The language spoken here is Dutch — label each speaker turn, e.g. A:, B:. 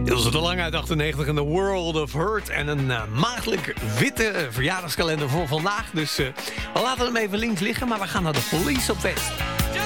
A: Ilse de Lang uit 98 en The World of Hurt. En een maagdelijk witte verjaardagskalender voor vandaag. Dus we laten hem even links liggen, maar we gaan naar de Police op West.